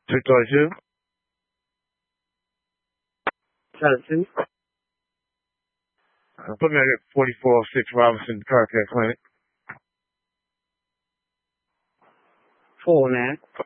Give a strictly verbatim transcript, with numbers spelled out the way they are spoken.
two thirty-two. thirty-two. Uh, put me at forty-four oh six Robinson Car Care Clinic. four oh nine.